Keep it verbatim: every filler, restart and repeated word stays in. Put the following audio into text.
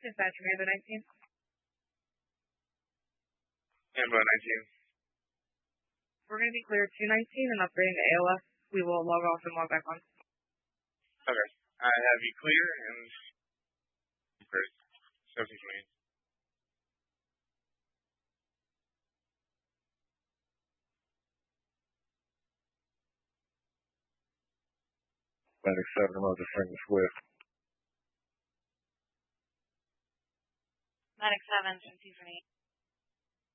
Dispatch, Rambo nineteen. Rambo nineteen. We're going to be clear two nineteen and upgrading to A L F. We will log off and log back on. Okay. I have you clear and great. seventeen twenty. Medic seven, I'm just bring the Swift. Medic seven, seventeen twenty.